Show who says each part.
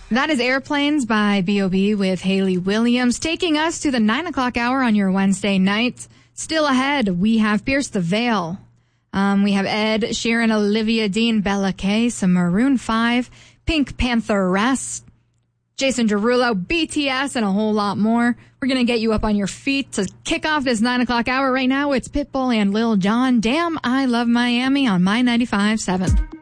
Speaker 1: That is Airplanes by B.O.B. with Hayley Williams, taking us to the 9 o'clock hour on your Wednesday night. Still ahead, we have Pierce the Veil. We have Ed Sheeran, Olivia Dean, Bella K, some Maroon 5, Pink Panther Rest, Jason Derulo, BTS, and a whole lot more. We're going to get you up on your feet to kick off this 9 o'clock hour right now. It's Pitbull and Lil Jon. Damn, I Love Miami on My 95.7.